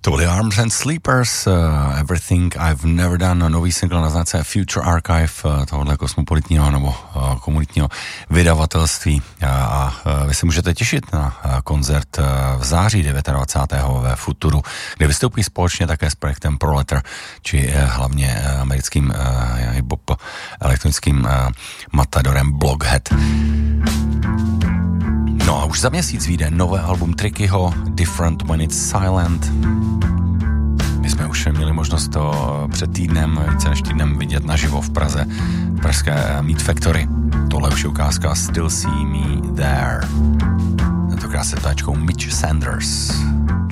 To byly Arms and Sleepers, Everything I've Never Done, nový single na značce Future Archive tohohle kosmopolitního nebo komunitního vydavatelství a vy se můžete těšit na koncert v září 29. ve Futuru, kde vystoupí společně také s projektem Proletter, či hlavně americkým hip-hop elektronickým matadorem Blockhead. No a už za měsíc vyjde nové album Trickyho, Different When It's Silent. My jsme už měli možnost to před týdnem, více než týdnem vidět naživo v Praze, v pražské Meat Factory. Tohle už je ukázka Still See Me There. Tentokrát se ptáčkou Mitch Sanders.